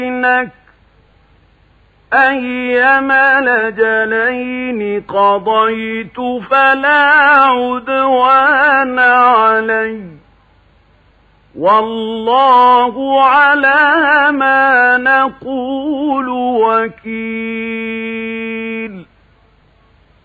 بينك أيما لجلين قضيت فلا عدوان علي والله على ما نقول وكيل.